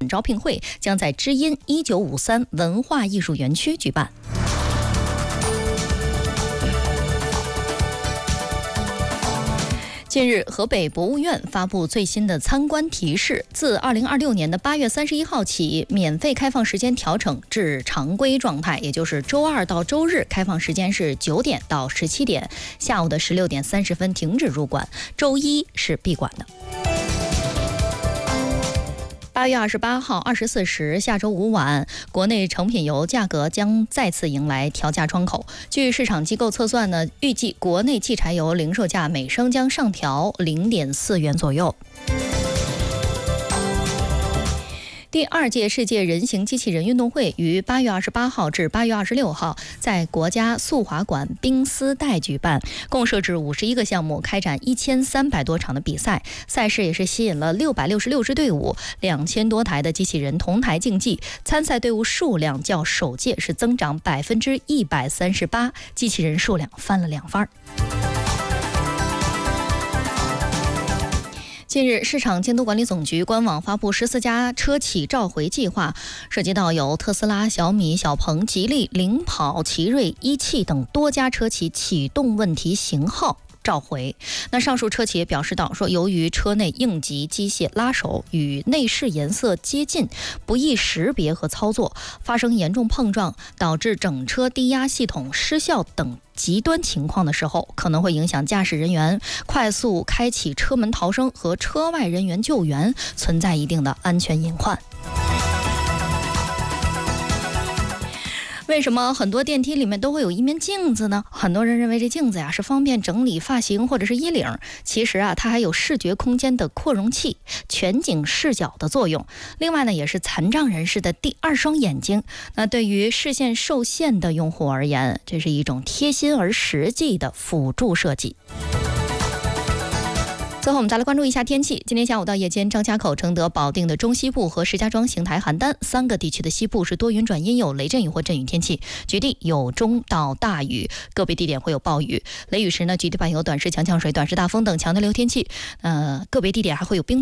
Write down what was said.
选招聘会将在知音1953文化艺术园区举办。近日，河北博物院发布最新的参观提示，自2026年的8月31号起，免费开放时间调整至常规状态，也就是周二到周日开放时间是9点到17点，下午的16点30分停止入馆，周一是闭馆的。8月28号24时，下周五晚，国内成品油价格将再次迎来调价窗口。据市场机构测算呢，预计国内汽柴油零售价每升将上调0.4元左右。第2届世界人形机器人运动会于8月28号至8月26号在国家速滑馆冰丝带举办，共设置51个项目，开展1300多场的比赛。赛事也是吸引了666支队伍，2000多台的机器人同台竞技，参赛队伍数量较首届是增长138%，机器人数量翻了2番。近日，市场监督管理总局官网发布14家车企召回计划，涉及到有特斯拉、小米、小鹏、吉利、领跑、奇瑞、一汽等多家车企启动问题型号召回。那上述车企也表示到说，由于车内应急机械拉手与内饰颜色接近，不易识别和操作，发生严重碰撞，导致整车低压系统失效等极端情况的时候，可能会影响驾驶人员快速开启车门逃生和车外人员救援，存在一定的安全隐患。为什么很多电梯里面都会有一面镜子呢？很多人认为这镜子呀是方便整理发型或者是衣领，其实啊它还有视觉空间的扩容器、全景视角的作用。另外呢，也是残障人士的第2双眼睛。那对于视线受限的用户而言，这是一种贴心而实际的辅助设计。最后我们再来关注一下天气。今天下午到夜间，张家口、承德、保定的中西部和石家庄、邢台、邯郸3个地区的西部是多云转阴，有雷阵雨或阵雨天气，局地有中到大雨，个别地点会有暴雨。雷雨时呢，局地伴有短时强降水、短时大风等强对流天气，个别地点还会有冰。